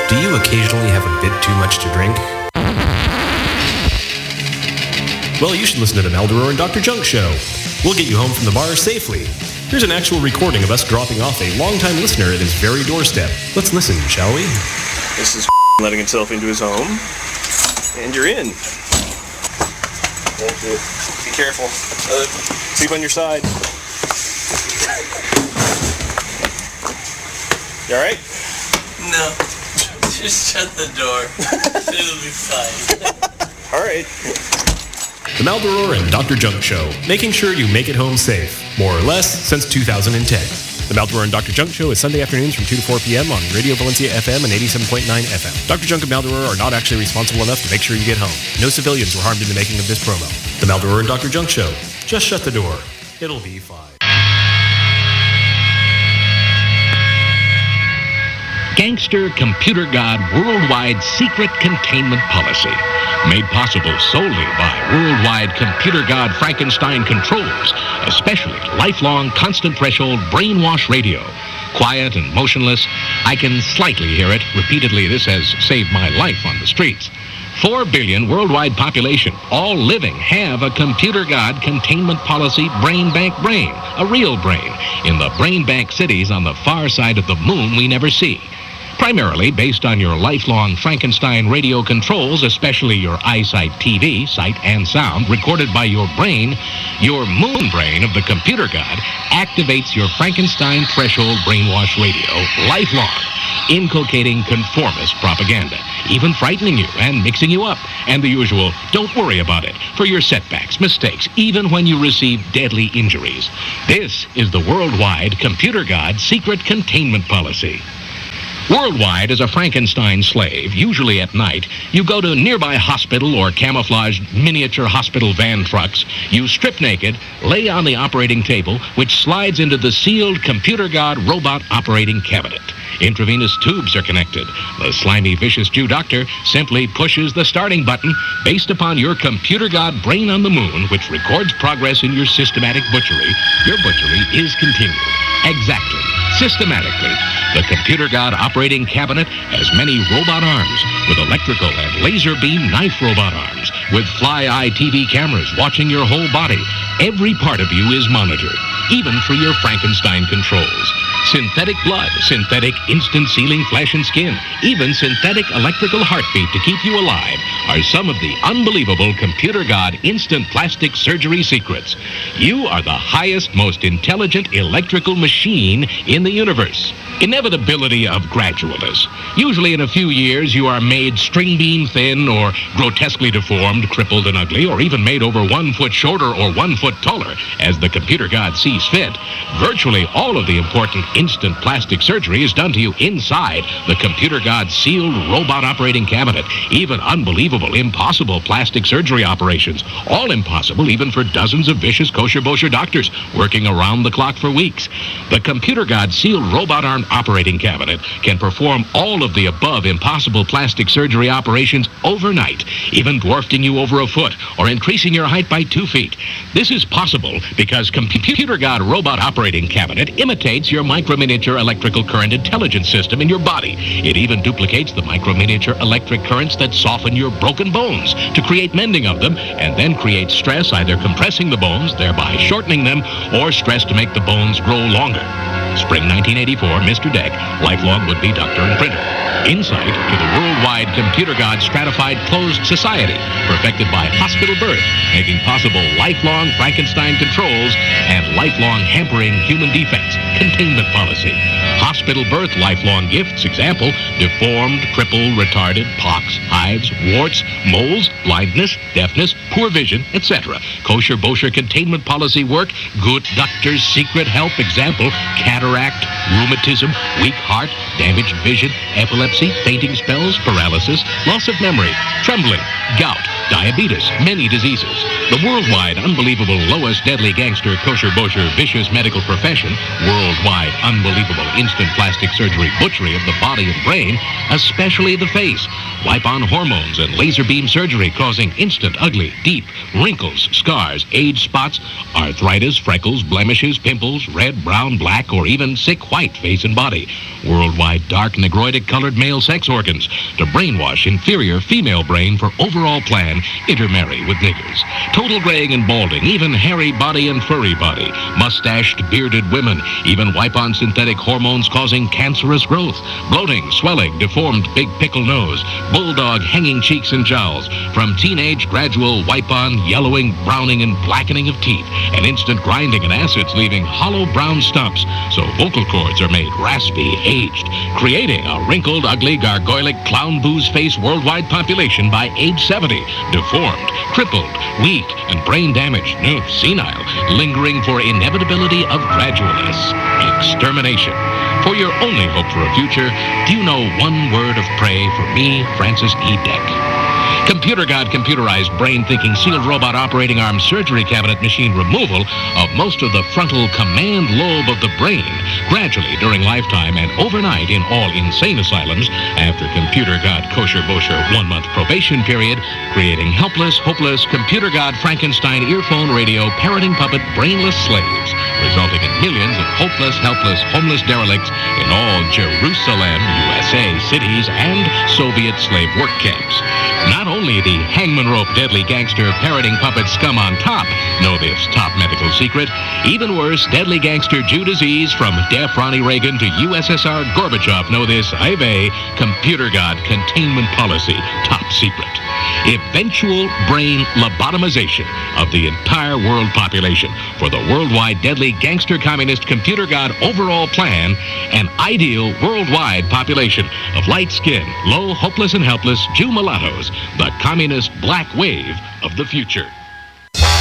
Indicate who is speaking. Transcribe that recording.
Speaker 1: Do you occasionally have a bit too much to drink? Well, you should listen to the Maldoror and Dr. Junk Show. We'll get you home from the bar safely. Here's an actual recording of us dropping off a longtime listener at his very doorstep. Let's listen, shall we?
Speaker 2: This is letting himself into his home. And you're in. Thank you. Be careful. Sleep on your side. You alright?
Speaker 3: No. Just shut the door. It'll be fine.
Speaker 2: Alright.
Speaker 1: The Maldoror and Dr. Junk Show, making sure you make it home safe, more or less, since 2010. The Maldoror and Dr. Junk Show is Sunday afternoons from 2 to 4 p.m. on Radio Valencia FM and 87.9 FM. Dr. Junk and Maldoror are not actually responsible enough to make sure you get home. No civilians were harmed in the making of this promo. The Maldoror and Dr. Junk Show. Just shut the door. It'll be fine.
Speaker 4: Gangster Computer God Worldwide Secret Containment Policy. Made possible solely by Worldwide Computer God Frankenstein Controls, especially lifelong constant threshold brainwash radio. Quiet and motionless, I can slightly hear it. Repeatedly, this has saved my life on the streets. 4 billion worldwide population, all living, have a Computer God Containment Policy Brain Bank brain, a real brain, in the brain bank cities on the far side of the moon we never see. Primarily based on your lifelong Frankenstein radio controls, especially your eyesight TV, sight and sound, recorded by your brain, your moon brain of the Computer God activates your Frankenstein threshold brainwash radio lifelong, inculcating conformist propaganda, even frightening you and mixing you up, and the usual don't worry about it for your setbacks, mistakes, even when you receive deadly injuries. This is the Worldwide Computer God Secret Containment Policy. Worldwide, as a Frankenstein slave, usually at night, you go to nearby hospital or camouflaged miniature hospital van trucks, you strip naked, lay on the operating table, which slides into the sealed Computer God robot operating cabinet. Intravenous tubes are connected. The slimy, vicious Jew doctor simply pushes the starting button based upon your Computer God brain on the moon, which records progress in your systematic butchery. Your butchery is continued. Exactly. Systematically. The Computer God operating cabinet has many robot arms with electrical and laser beam knife robot arms with fly-eye TV cameras watching your whole body. Every part of you is monitored, even for your Frankenstein controls. Synthetic blood, synthetic instant sealing flesh and skin, even synthetic electrical heartbeat to keep you alive are some of the unbelievable Computer God instant plastic surgery secrets. You are the highest, most intelligent electrical machine in the universe. Inevitability of gradualness. Usually in a few years you are made string bean thin or grotesquely deformed, crippled and ugly, or even made over 1 foot shorter or 1 foot taller as the Computer God sees fit. Virtually all of the important instant plastic surgery is done to you inside the Computer God sealed robot operating cabinet. Even unbelievable, impossible plastic surgery operations. All impossible even for dozens of vicious kosher-bosher doctors working around the clock for weeks. The Computer God sealed robot arm operating cabinet can perform all of the above impossible plastic surgery operations overnight, even dwarfing you over a foot or increasing your height by 2 feet. This is possible because Computer God robot operating cabinet imitates your micro-miniature electrical current intelligence system in your body. It even duplicates the micro-miniature electric currents that soften your broken bones to create mending of them, and then create stress, either compressing the bones, thereby shortening them, or stress to make the bones grow longer. Spring 1984, Mr. Deck, lifelong would-be doctor and printer. Insight to the worldwide Computer God stratified closed society, perfected by hospital birth, making possible lifelong Frankenstein controls and lifelong hampering human defects. Containment policy. Hospital birth lifelong gifts, example, deformed, crippled, retarded, pox, hives, warts, moles, blindness, deafness, poor vision, etc. Kosher-bosher containment policy work, good doctor's secret help, example, cataract, rheumatism, weak heart, damaged vision, epilepsy, fainting spells, paralysis, loss of memory, trembling, gout, diabetes, many diseases. The worldwide unbelievable lowest deadly gangster kosher bosher vicious medical profession, worldwide unbelievable instant plastic surgery butchery of the body and brain, especially the face. Wipe-on hormones and laser beam surgery causing instant ugly, deep wrinkles, scars, age spots, arthritis, freckles, blemishes, pimples, red, brown, black, or even sick white face and body. Worldwide dark negroidic colored male sex organs to brainwash inferior female brain for overall plan intermarry with niggers. Total graying and balding, even hairy body and furry body. Mustached, bearded women, even wipe-on synthetic hormones causing cancerous growth. Bloating, swelling, deformed big pickle nose, bulldog hanging cheeks and jowls. From teenage gradual wipe-on, yellowing, browning, and blackening of teeth. And instant grinding and acids leaving hollow brown stumps. So vocal cords are made raspy, aged, creating a wrinkled, ugly, gargoylic, clown booze face worldwide population by age 70, deformed, crippled, weak, and brain damaged, no, senile, lingering for inevitability of gradualness, extermination. For your only hope for a future, do you know one word of prayer for me, Francis E. Deck? Computer God computerized brain-thinking sealed robot operating arm surgery cabinet machine removal of most of the frontal command lobe of the brain, gradually during lifetime and overnight in all insane asylums after Computer God kosher bosher 1-month probation period, creating helpless, hopeless Computer God Frankenstein earphone radio parroting puppet brainless slaves, resulting in millions of hopeless, helpless, homeless derelicts in all Jerusalem, USA cities and Soviet slave work camps. Not only the hangman rope deadly gangster parroting puppet scum on top know this top medical secret, even worse, deadly gangster Jew disease from deaf Ronnie Reagan to USSR Gorbachev know this IVA Computer God containment policy top secret. Eventual brain lobotomization of the entire world population for the worldwide deadly gangster communist Computer God overall plan, an ideal worldwide population of light skin, low, hopeless and helpless Jew mulattoes, the communist black wave of the future.